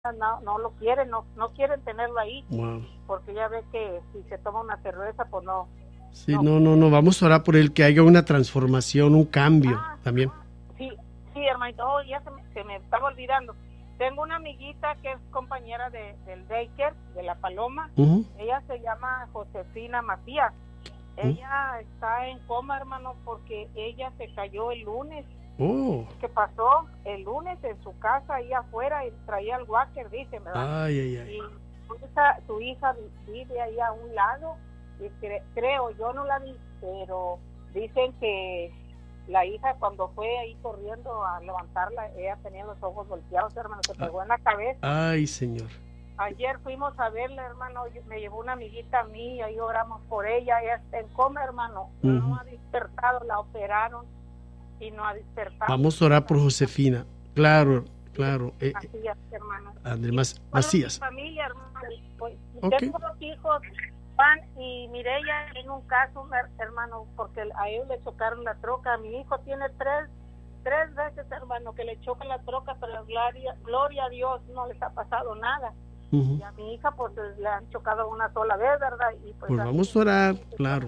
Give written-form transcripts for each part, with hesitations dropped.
no lo quieren, no quieren tenerlo ahí. Wow. Porque ya ve que si se toma una cerveza, pues no. Sí, no, vamos a orar por él, que haya una transformación, un cambio también. Sí, hermanito, ya se me estaba olvidando. Tengo una amiguita que es compañera del daycare, de La Paloma. Ella se llama Josefina Macías. Ella está en coma, hermano, porque ella se cayó el lunes. ¿Qué pasó? El lunes en su casa, ahí afuera, y traía el walker, dicen, ¿verdad? Ay. Y su hija vive ahí a un lado, y creo, yo no la vi, pero dicen que la hija cuando fue ahí corriendo a levantarla, ella tenía los ojos volteados, hermano, se pegó en la cabeza. Ay, Señor. Ayer fuimos a verla, hermano, me llevó una amiguita mía, ahí oramos por ella, ella está en coma, hermano, no ha despertado, la operaron y no ha despertado. Vamos a orar por Josefina, claro. Macías, hermano. Andrés Macías. Mi familia, hermano, pues, tengo dos hijos, Juan y Mireya, en un caso, hermano, porque a ellos le chocaron la troca. Mi hijo tiene tres veces, hermano, que le chocan la troca, pero gloria a Dios, no les ha pasado nada. Y a mi hija, pues, le han chocado una sola vez, ¿verdad? Y pues vamos a orar, claro.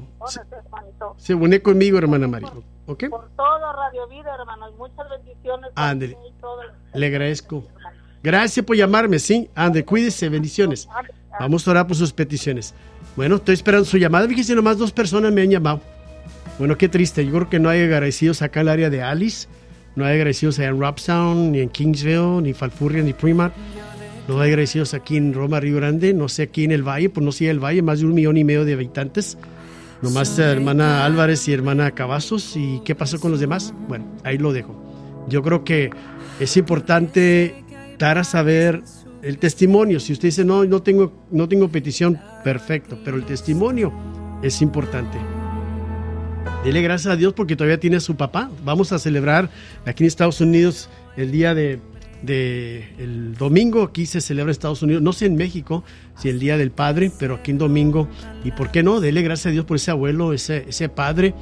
Se Se une conmigo, hermana María. ¿Ok? Por todo Radio Vida, hermano, y muchas bendiciones. Ándale, le agradezco. Gracias por llamarme, sí. Ande, cuídese, bendiciones. Vamos a orar por sus peticiones. Bueno, estoy esperando su llamada. Fíjese, nomás 2 personas me han llamado. Bueno, qué triste. Yo creo que no hay agradecidos acá en el área de Alice. No hay agradecidos allá en Robstown, ni en Kingsville, ni Falfurria, ni Primar. No hay agradecidos aquí en Roma, Río Grande. No sé, aquí en el Valle, pues no sé, el Valle, más de 1,5 millones de habitantes. Nomás hermana Álvarez y hermana Cavazos. ¿Y qué pasó con los demás? Bueno, ahí lo dejo. Yo creo que es importante dar a saber el testimonio. Si usted dice, no tengo petición, perfecto, pero el testimonio es importante. Dele gracias a Dios porque todavía tiene a su papá. Vamos a celebrar aquí en Estados Unidos el día el domingo. Aquí se celebra en Estados Unidos, no sé en México si el Día del Padre, pero aquí en domingo. Y por qué no, dele gracias a Dios por ese abuelo, ese padre.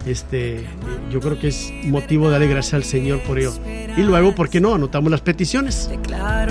Yo creo que es motivo de darle gracias al Señor por ello. Y luego, ¿por qué no? Anotamos las peticiones.